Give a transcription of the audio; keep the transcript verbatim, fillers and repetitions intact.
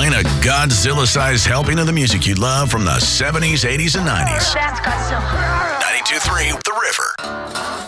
playing a Godzilla-sized helping of the music you love from the seventies, eighties, and nineties. That's Godzilla. ninety-two point three The River.